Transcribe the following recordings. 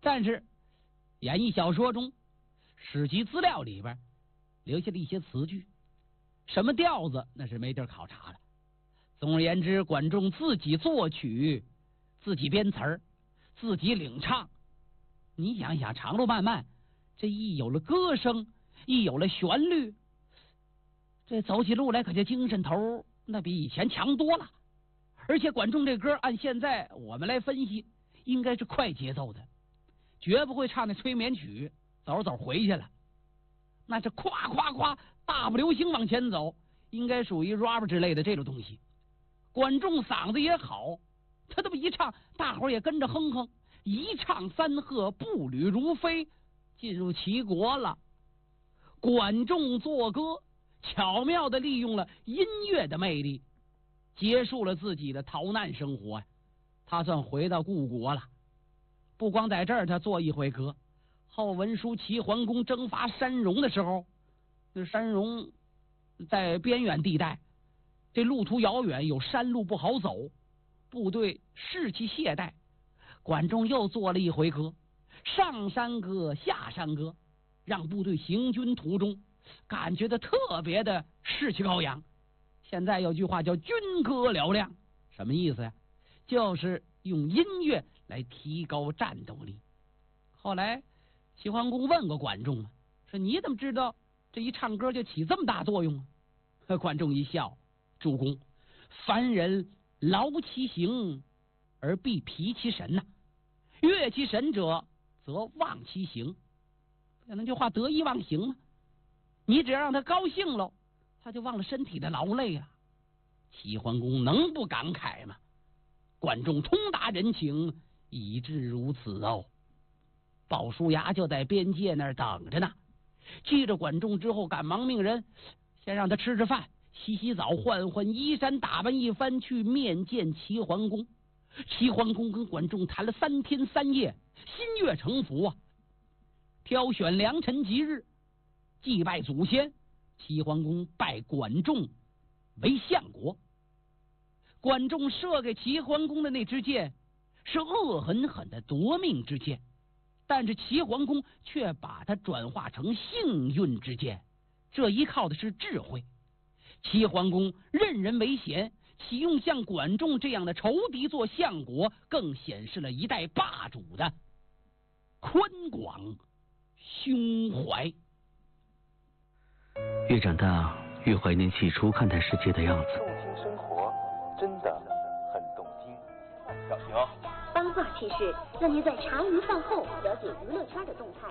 但是演义小说中史籍资料里边留下了一些词句，什么调子那是没地儿考察了。总而言之，管仲自己作曲，自己编词儿，自己领唱。你想想，长路漫漫，这一有了歌声，一有了旋律，这走起路来可就精神头那比以前强多了。而且管仲这歌按现在我们来分析，应该是快节奏的，绝不会唱那催眠曲，走着走回去了。那这夸夸夸大步流星往前走，应该属于 rap 之类的这种东西。管仲嗓子也好，他这么一唱，大伙儿也跟着哼哼，一唱三和，步履如飞，进入齐国了。管仲作歌，巧妙地利用了音乐的魅力，结束了自己的逃难生活呀。他算回到故国了。不光在这儿他做一回歌，后文书齐桓公征伐山戎的时候，那山戎在边远地带，这路途遥远，有山路不好走，部队士气懈怠。管仲又做了一回歌，上山歌下山歌，让部队行军途中感觉到特别的士气高扬。现在有句话叫军歌嘹亮，什么意思呀？就是用音乐来提高战斗力。后来齐桓公问过管仲，说你怎么知道这一唱歌就起这么大作用啊？管仲一笑，主公，凡人劳其形而必疲其神呐，悦其神者则忘其形。那句话得意忘形吗？你只要让他高兴喽，他就忘了身体的劳累了。齐桓公能不感慨吗？管仲通达人情，以致如此哦。鲍叔牙就在边界那儿等着呢，记着管仲之后，赶忙命人先让他吃吃饭，洗洗澡，换换衣衫，打扮一番，去面见齐桓公。齐桓公跟管仲谈了3天3夜，心悦诚服啊。挑选良辰吉日，祭拜祖先，齐桓公拜管仲为相国。管仲射给齐桓公的那支箭是恶狠狠的夺命之箭，但是齐桓公却把它转化成幸运之箭，这依靠的是智慧。齐桓公任人唯贤，启用像管仲这样的仇敌做相国，更显示了一代霸主的宽广胸怀。 越长大，越怀念起初看待世界的样子。 动听生活，真的很动听。小熊， 八卦趣事，让您在茶余饭后了解娱乐圈的动态。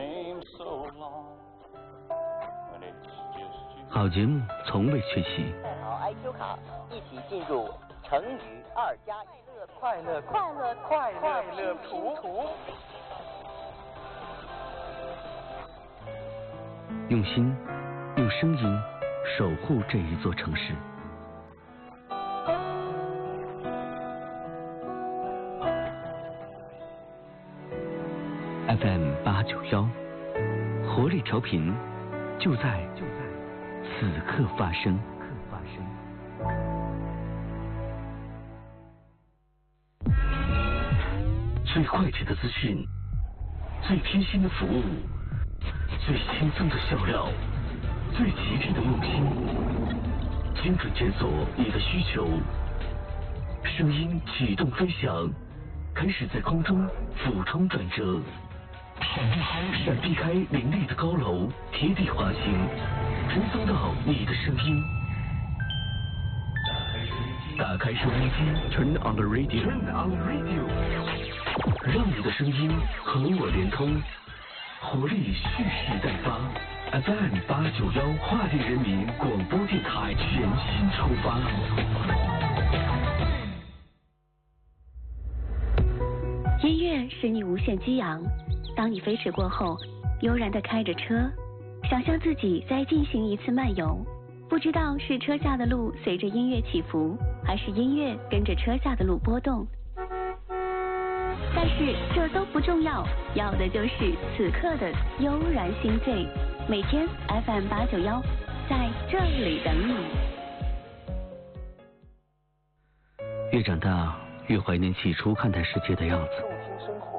好节目从未缺席。 带好 IQ 卡，一起进入成语2+1 快乐图。 用心，用声音守护这一座城市。FM891，活力调频，就在此刻发生。最快捷的资讯，最贴心的服务，最轻松的笑料，最极致的用心，精准检索你的需求。声音启动飞翔，开始在空中俯冲转折，闪避开林立的高楼，贴地滑行，传送到你的声音。打开收音机 ，Turn on the radio， 让你的声音和我连通，活力蓄势待发。FM891华电人民广播电台全新出发。 音乐使你无限激昂，当你飞驰过后，悠然地开着车，想象自己在进行一次漫游，不知道是车下的路随着音乐起伏，还是音乐跟着车下的路波动。但是这都不重要，要的就是此刻的悠然心醉。每天 FM891在这里等你。 越长大，越怀念起初看待世界的样子。 动听生活。